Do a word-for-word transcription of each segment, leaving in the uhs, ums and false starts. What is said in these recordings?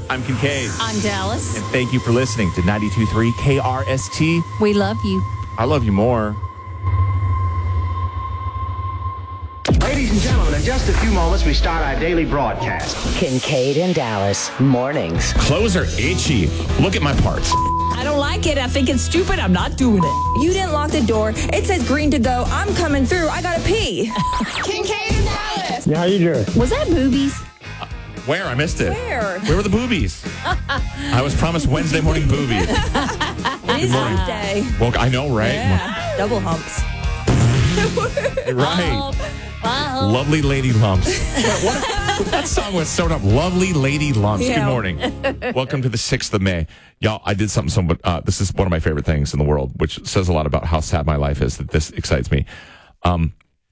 I'm Kincaid. I'm Dallas. And thank you for listening to ninety-two point three K R S T. We love you. I love you more. Ladies and gentlemen, in just a few moments, we start our daily broadcast. Kincaid and Dallas, mornings. Clothes are itchy. Look at my parts. I don't like it. I think it's stupid. I'm not doing it. You didn't lock the door. It says green to go. I'm coming through. I gotta pee. Kincaid and Dallas. Yeah, how you doing? Was that boobies? Uh, where? I missed it. Where? Where were the boobies? I was promised Wednesday morning boobies. It is hump day. Well, I know, right? Yeah. Double humps. Right. Wow. Lovely lady lumps. what, that song was so dumb. Lovely lady lumps. Yeah. Good morning. Welcome to the sixth of May. Y'all, I did something, so, but uh, this is one of my favorite things in the world, which says a lot about how sad my life is that this excites me. Um,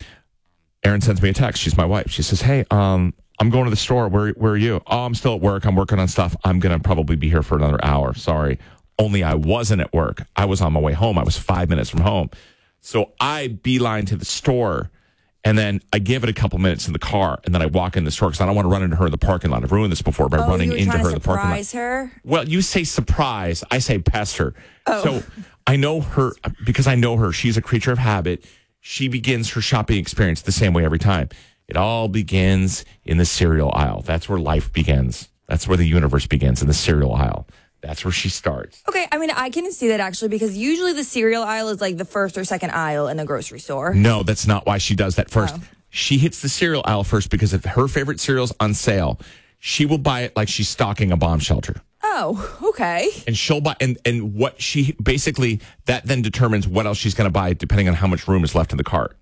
Erin sends me a text. She's my wife. She says, hey, um, I'm going to the store. Where, where are you? Oh, I'm still at work. I'm working on stuff. I'm going to probably be here for another hour. Sorry. Only I wasn't at work. I was on my way home. I was five minutes from home. So I beeline to the store. And then I give it a couple minutes in the car, and then I walk in the store because I don't want to run into her in the parking lot. I've ruined this before by oh, running you were into trying her to in the parking lot. surprise her? Well, you say surprise, I say pester. Oh. So I know her because I know her. She's a creature of habit. She begins her shopping experience the same way every time. It all begins in the cereal aisle. That's where life begins. That's where the universe begins, in the cereal aisle. That's where she starts. Okay, I mean, I can see that actually because usually the cereal aisle is like the first or second aisle in a grocery store. No, that's not why she does that first. Oh. She hits the cereal aisle first because if her favorite cereal's on sale, she will buy it like she's stocking a bomb shelter. Oh, okay. And she'll buy, and, and what she, basically, that then determines what else she's going to buy depending on how much room is left in the cart.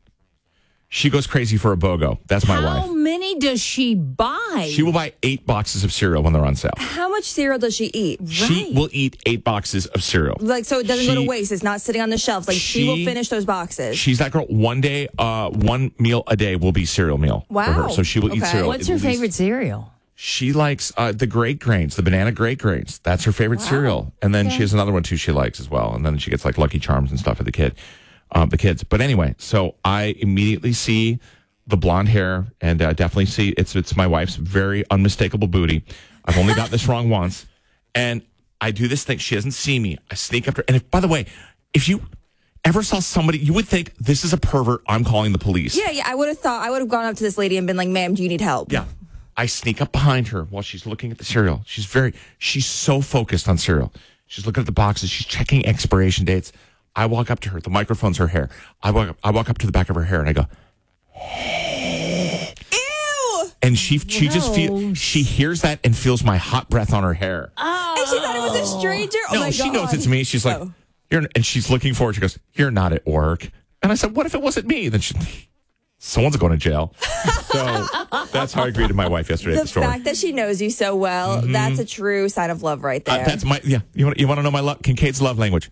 She goes crazy for a BOGO. That's my How wife. many does she buy? She will buy eight boxes of cereal when they're on sale. How much cereal does she eat? She Right. will eat eight boxes of cereal. Like, so it doesn't go She- to waste. It's not sitting on the shelves. Like, she, she- will finish those boxes. She's that girl. One day, uh, one meal a day will be cereal meal for Wow. her. So she will eat Okay. cereal. What's at her least- favorite cereal? She likes uh, the Great Grains, the banana Great Grains. That's her favorite cereal. And then she has another one too she likes as well. And then she gets like Lucky Charms and stuff for the kid, um, the kids. But anyway, so I immediately see the blonde hair and uh, definitely see it's it's my wife's very unmistakable booty. I've only got this wrong once, and I do this thing. She doesn't see me. I sneak up to her. And if, by the way, if you ever saw somebody, you would think this is a pervert. I'm calling the police. yeah, yeah. I would have thought, I would have gone up to this lady and been like, ma'am, do you need help? Yeah. I sneak up behind her while she's looking at the cereal. She's very, she's so focused on cereal. She's looking at the boxes. She's checking expiration dates. I walk up to her. The microphone's her hair. I walk up, I walk up to the back of her hair and I go, Ew! and she she just feels, she hears that and feels my hot breath on her hair. And she thought it was a stranger? Oh, no, my she God. knows it's me. She's like, Oh. you're, and she's looking forward. She goes, you're not at work. And I said, what if it wasn't me? Then she, someone's going to jail. So that's how I greeted my wife yesterday The at the store. fact that she knows you so well, that's a true sign of love right there. Uh, that's my, yeah. You want, you want to know my love, Kincaid's love language?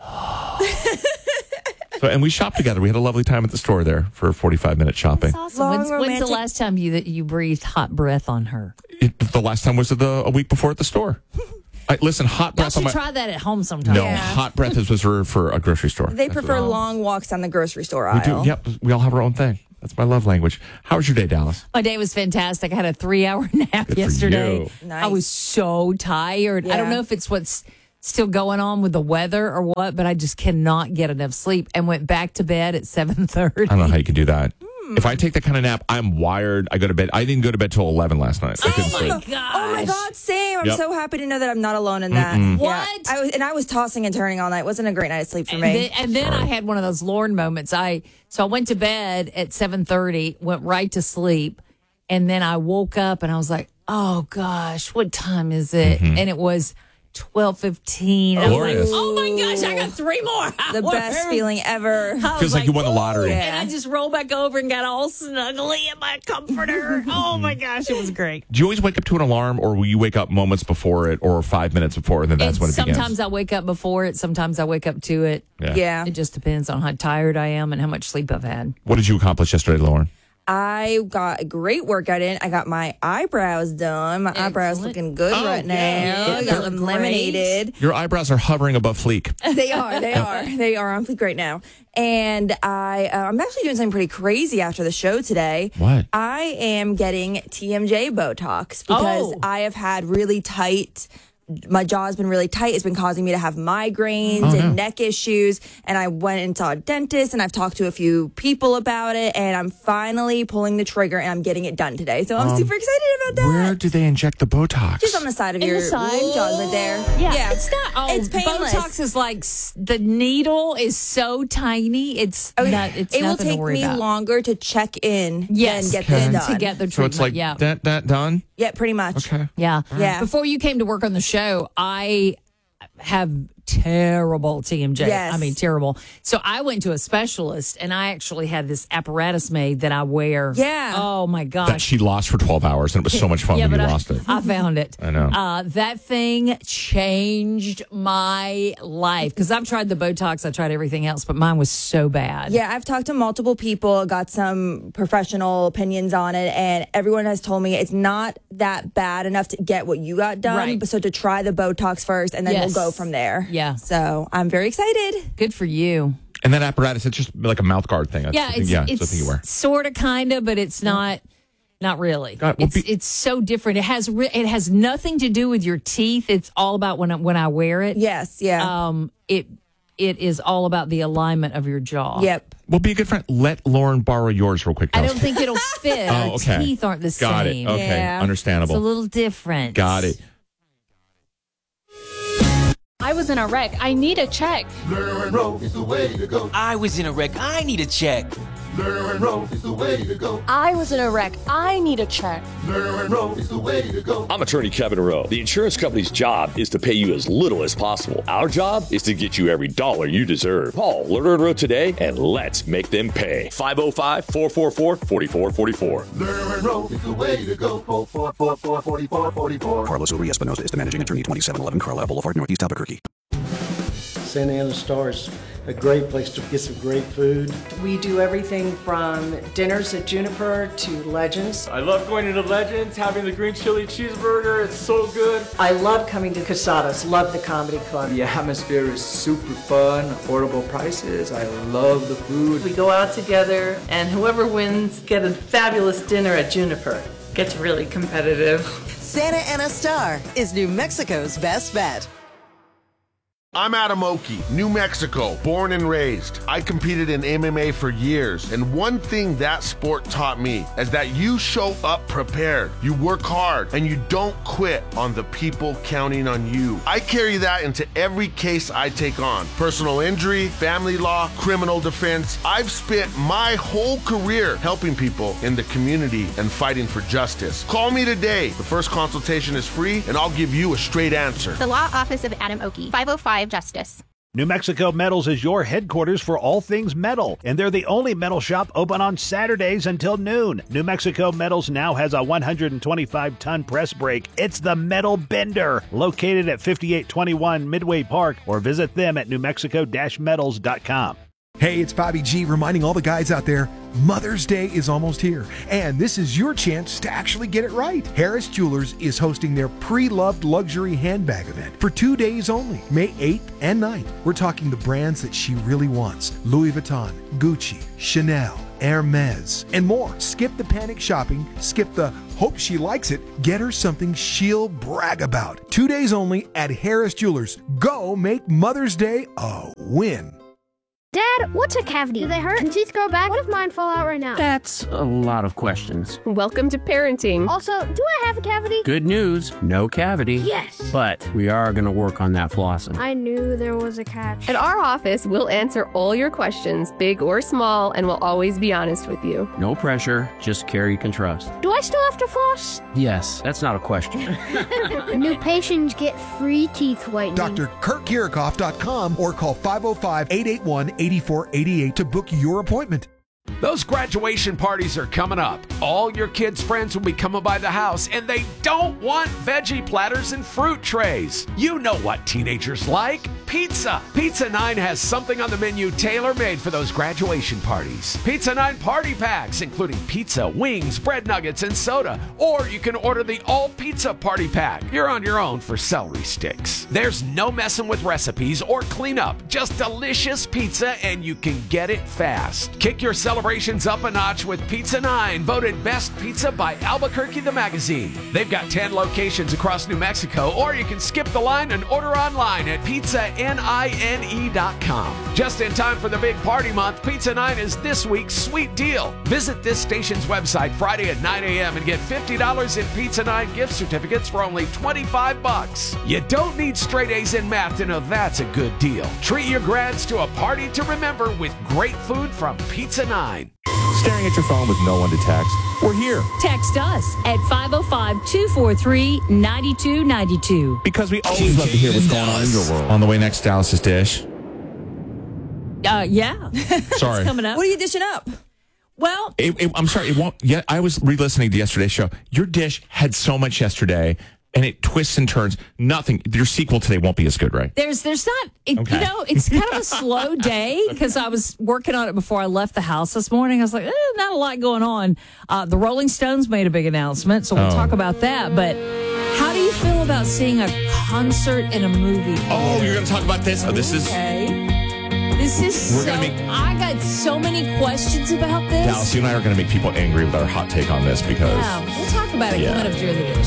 So, and we shopped together. We had a lovely time at the store there for forty-five minute shopping. That's awesome. Long When's, when's the romantic- last time you that you breathed hot breath on her? It, the last time was the, a week before at the store. I, listen, hot Y'all breath on should my... try that at home sometime. No, Yeah. hot breath is reserved for a grocery store. they That's prefer what- long walks down the grocery store We aisle. do. Yep. We all have our own thing. That's my love language. How was your day, Dallas? My day was fantastic. I had a three-hour nap Good for yesterday. you. Nice. I was so tired. I Yeah. don't know if it's what's still going on with the weather or what, but I just cannot get enough sleep and went back to bed at seven thirty. I don't know how you can do that. If I take that kind of nap, I'm wired. I go to bed. I didn't go to bed till eleven last night. I couldn't Oh sleep. my gosh. Oh my God, same. I'm Yep. so happy to know that I'm not alone in that. Mm-mm. Yeah. What? I was, and I was tossing and turning all night. It wasn't a great night of sleep for And me. then, and then I had one of those Lauren moments. I so I went to bed at seven thirty, went right to sleep, and then I woke up and I was like, "Oh gosh, what time is it?" Mm-hmm. And it was twelve fifteen. I was like, Glorious. "Oh my gosh, I got three more hours." the best feeling ever. I was Feels like you won the lottery. "Ooh," And I just rolled back over and got all snuggly in my comforter. Oh my gosh, it was great. Do you always wake up to an alarm, or will you wake up moments before it, or five minutes before, and then that's And when it sometimes begins? I wake up before it. Sometimes I wake up to it. Yeah. Yeah. It just depends on how tired I am and how much sleep I've had. What did you accomplish yesterday, Lauren? I got a great workout in. I got my eyebrows done. My Excellent. eyebrows looking good Oh, right now. yeah. I got them Great. laminated. Your eyebrows are hovering above fleek. They are. They are. They are on fleek right now. And I, uh, I'm actually doing something pretty crazy after the show today. What? I am getting T M J Botox because Oh. I have had really tight. My jaw's been really tight. It's been causing me to have migraines Oh, and no. neck issues. And I went and saw a dentist, and I've talked to a few people about it. And I'm finally pulling the trigger, and I'm getting it done today. So I'm super excited about that. Where do they inject the Botox? Just on the side of In your the side? jaws right there. Yeah, it's not. Oh, It's painless. Botox is like s- the needle is so tiny. It's Okay. not. It's it will nothing to take worry me about. longer to check in Yes, than get this Okay. done. to get the treatment. so it's like yeah, that, that done? yeah, pretty much. Okay. yeah, Yeah. Before you came to work on the show, I have terrible T M J. Yes. I mean terrible. So I went to a specialist, and I actually had this apparatus made that I wear. Yeah. Oh my gosh. That she lost for twelve hours, and it was so much fun yeah, when but you I, lost it. I found it. I know. Uh, that thing changed my life because I've tried the Botox, I tried everything else, but mine was so bad. Yeah, I've talked to multiple people, got some professional opinions on it, and everyone has told me it's not that bad enough to get what you got done. Right. But so to try the Botox first, and then Yes. we'll go from there. Yeah. So I'm very excited. Good for you. And that apparatus, it's just like a mouth guard thing. That's Yeah, the thing- it's yeah, it's the thing you wear. sort of, kind of, but it's not. Not really. God, well, it's be- it's so different. It has re- it has nothing to do with your teeth. It's all about when I, when I wear it. Yes. Yeah. Um. It it is all about the alignment of your jaw. yep. Well, be a good friend. Let Lauren borrow yours real quick. I Dallas. don't think it'll fit. Oh, okay. Our teeth aren't the Got same. it. Okay. Yeah. It's Understandable. a little different. Got it. I was in a wreck. I need a check. Lerner and Rowe is the way to go. I was in a wreck. I need a check. Lerner and Rowe is the way to go. I was in a wreck. I need a check. Lerner and Rowe is the way to go. I'm attorney Kevin Rowe. The insurance company's job is to pay you as little as possible. Our job is to get you every dollar you deserve. Call Lerner and Rowe today and let's make them pay. five oh five, four four four, four four four four. Lerner and Rowe is the way to go. four four four, four four four, four four. Carlos Uri Espinosa is the managing attorney, twenty-seven eleven Carlisle Boulevard, Northeast Albuquerque. Santa Ana Star is a great place to get some great food. We do everything from dinners at Juniper to Legends. I love going into Legends, having the green chili cheeseburger. It's so good. I love coming to Casadas. Love the comedy club. The atmosphere is super fun, affordable prices. I love the food. We go out together, and whoever wins get a fabulous dinner at Juniper. Gets really competitive. Santa Ana Star is New Mexico's best bet. I'm Adam Oki, New Mexico, born and raised. I competed in M M A for years, and one thing that sport taught me is that you show up prepared, you work hard, and you don't quit on the people counting on you. I carry that into every case I take on. Personal injury, family law, criminal defense. I've spent my whole career helping people in the community and fighting for justice. Call me today. The first consultation is free, and I'll give you a straight answer. The Law Office of Adam Oki, five oh five Justice. New Mexico Metals is your headquarters for all things metal, and they're the only metal shop open on Saturdays until noon. New Mexico Metals now has a one hundred twenty-five ton press brake. It's the Metal Bender, located at fifty-eight twenty-one Midway Park, or visit them at new mexico dash metals dot com. Hey, it's Bobby G reminding all the guys out there, Mother's Day is almost here, and this is your chance to actually get it right. Harris Jewelers is hosting their pre-loved luxury handbag event for two days only, May eighth and ninth. We're talking the brands that she really wants: Louis Vuitton, Gucci, Chanel, Hermes, and more. Skip the panic shopping, skip the hope she likes it, get her something she'll brag about. Two days only at Harris Jewelers. Go make Mother's Day a win. Dad, what's a cavity? Do they hurt? Can teeth grow back? What if mine fall out right now? That's a lot of questions. Welcome to parenting. Also, do I have a cavity? Good news, no cavity. Yes! But we are going to work on that flossing. I knew there was a catch. At our office, we'll answer all your questions, big or small, and we'll always be honest with you. No pressure, just care you can trust. Do I still have to floss? Yes, that's not a question. New patients get free teeth whitening. Doctor Kurt Kirchhoff dot com or call five oh five, eight eight one, eight four eight eight to book your appointment. Those graduation parties are coming up. All your kids' friends will be coming by the house, and they don't want veggie platters and fruit trays. You know what teenagers like. pizza. Pizza Nine has something on the menu tailor-made for those graduation parties. Pizza Nine party packs, including pizza, wings, bread nuggets, and soda. Or you can order the all-pizza party pack. You're on your own for celery sticks. There's no messing with recipes or cleanup. Just delicious pizza, and you can get it fast. Kick your celebrations up a notch with Pizza Nine, voted best pizza by Albuquerque the Magazine. They've got ten locations across New Mexico, or you can skip the line and order online at pizza nine dot com. Just in time for the big party month, Pizza Nine is this week's sweet deal. Visit this station's website Friday at nine a.m. and get fifty dollars in Pizza Nine gift certificates for only twenty-five bucks. You don't need straight A's in math to know that's a good deal. Treat your grads to a party to remember with great food from Pizza Nine. Staring at your phone with no one to text? We're here. Text us at five oh five, two four three, nine two nine two. Because we always love to hear what's going on in your world. On the way next, Dallas's dish. Uh, yeah. Sorry. It's coming up. What are you dishing up? Well, It, it, I'm sorry. It won't. Yeah, I was re-listening to yesterday's show. Your dish had so much yesterday, and it twists and turns. Nothing. Your sequel today won't be as good, right? There's, there's not, it, Okay. you know, it's kind of a slow day because I was working on it before I left the house this morning. I was like, eh, not a lot going on. Uh, the Rolling Stones made a big announcement, so we'll Oh. talk about that. But how do you feel about seeing a concert in a movie? Oh, you're going to talk about this? Oh, this is. Okay. This is We're so, gonna make- I got so many questions about this. Dallas, you and I are going to make people angry with our hot take on this because. Yeah, we'll talk about it Yeah. coming up during the day.